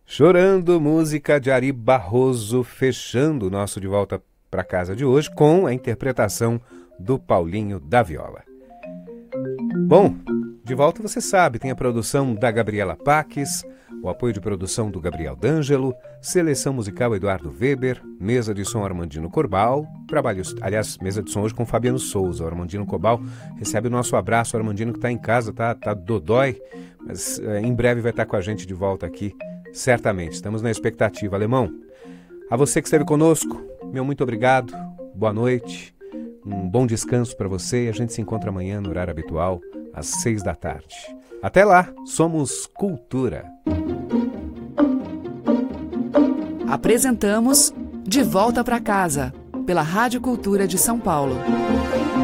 Chorando, música de Ari Barroso, fechando o nosso De Volta para Casa de hoje com a interpretação do Paulinho da Viola. Bom, de volta você sabe, tem a produção da Gabriela Paques, o apoio de produção do Gabriel D'Angelo, seleção musical Eduardo Weber, mesa de som Armandino Corbal, mesa de som hoje com Fabiano Souza. O Armandino Corbal recebe o nosso abraço, o Armandino que está em casa, tá dodói, mas em breve vai estar com a gente de volta aqui. Certamente, estamos na expectativa. Alemão, a você que esteve conosco, meu muito obrigado, boa noite, um bom descanso para você e a gente se encontra amanhã no horário habitual, às 6 da tarde. Até lá, somos Cultura. Apresentamos De Volta para Casa, pela Rádio Cultura de São Paulo.